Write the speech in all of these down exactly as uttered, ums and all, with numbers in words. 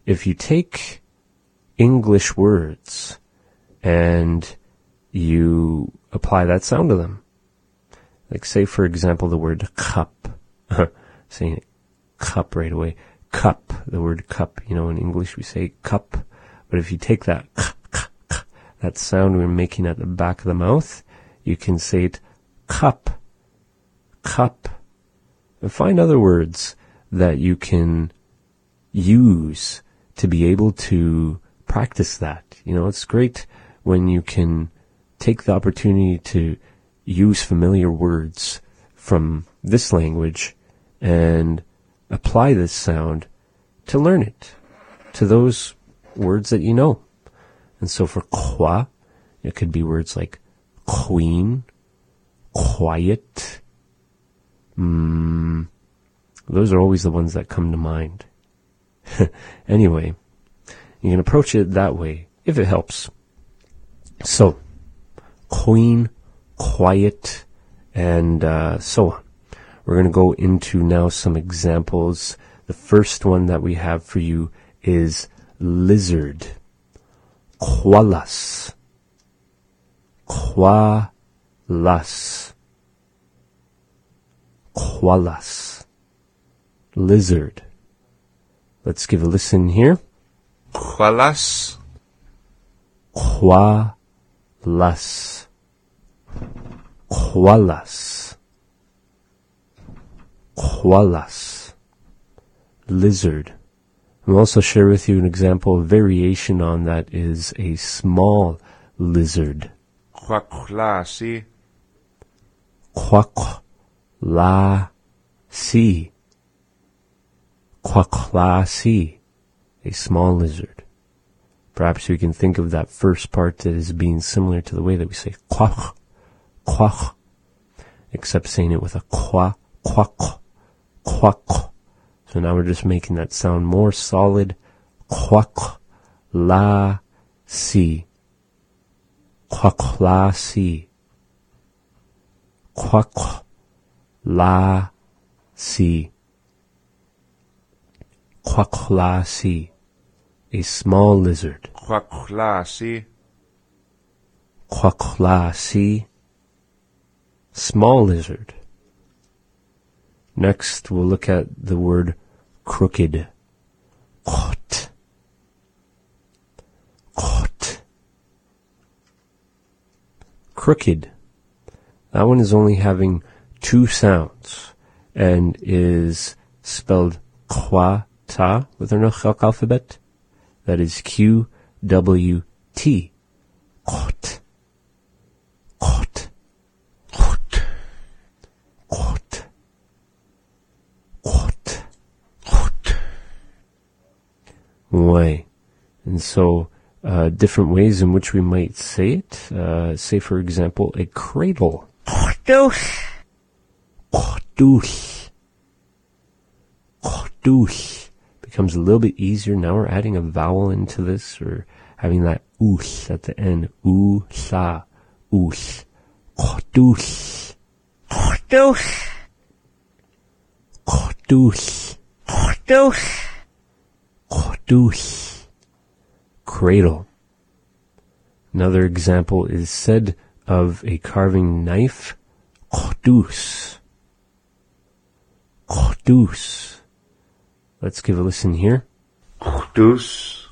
if you take English words and you apply that sound to them, like say for example the word cup, saying cup right away, cup, the word cup, you know, in English we say cup, but if you take that that sound we're making at the back of the mouth, you can say it cup, cup. And find other words that you can use to be able to practice that. You know, it's great when you can take the opportunity to use familiar words from this language and apply this sound to learn it, to those words that you know. And so for kwa, it could be words like queen, quiet. Mm, those are always the ones that come to mind. Anyway, you can approach it that way, if it helps. So, queen, quiet, and uh, so on. We're going to go into now some examples. The first one that we have for you is lizard. Koalas. Koalas. Koalas. Lizard. Let's give a listen here. Koalas. Koalas. Koalas. Koalas. Lizard. I'll also share with you an example, a variation on that is a small lizard. Koaklasi. Koaklasi. Koaklasi. A small lizard. Perhaps we can think of that first part as being similar to the way that we say quack, quack, except saying it with a qua, quack, quack. So now we're just making that sound more solid. Quack, la, si. Quack, la, si. Quack, la, si. Quack, la, si. A small lizard. Koaklasi. Koaklasi. Small lizard. Next, we'll look at the word crooked. Kot. Kot. Crooked. That one is only having two sounds and is spelled kwa-ta with our Nechak alphabet. That is Q W T. Kot. Kot. Kot. Kot. Kot. Kot. Way. And so, uh, different ways in which we might say it. Uh, say, for example, a cradle. Kotush. Kotush. Kotush. Becomes a little bit easier. Now we're adding a vowel into this, or having that oosh at the end. Ooh, sa, oosh. Kotush. Kotush. Kotush. Kotush. Kotush. Cradle. Another example is said of a carving knife. Kotus. Kotus. Let's give a listen here. Kotus.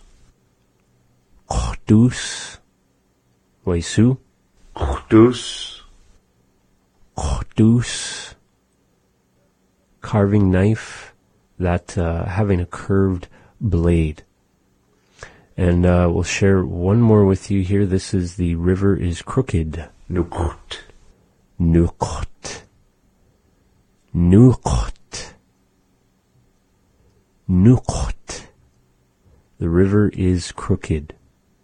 Kotus. Waisu. Kotus. Kotus. Carving knife that uh, having a curved blade. And uh, we'll share one more with you here. This is the river is crooked. Nukot. Nukot. Nukot. Nukot. The river is crooked.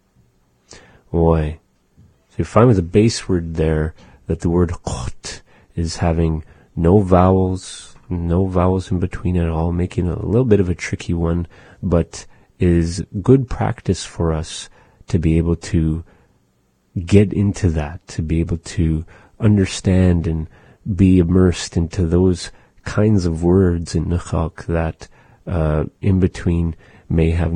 Boy. So you find with the base word there that the word kot is having no vowels, no vowels in between at all, making it a little bit of a tricky one, but is good practice for us to be able to get into that, to be able to understand and be immersed into those kinds of words in Nechak that Uh, in between may have